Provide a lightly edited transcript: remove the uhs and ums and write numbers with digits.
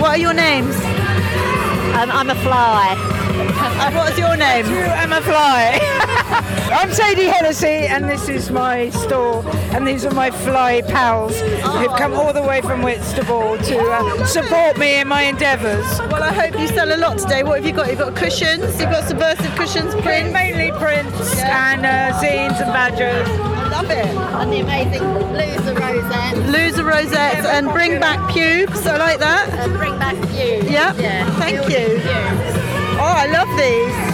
What are your names? I'm a fly. What's your name? I'm a fly. I'm Sadie Hennessy, and this is my store, and these are my fly pals who've come all the way from Whitstable to support me in my endeavours. Well, I hope you sell a lot today. What have you got? You've got cushions, you've got subversive cushions, prints. Mainly prints and zines and badges. I love it. And the amazing loser rosette. Loser rosettes and bring back pubes. I like that. And bring back you. Yeah. Thank you. Oh, I love these.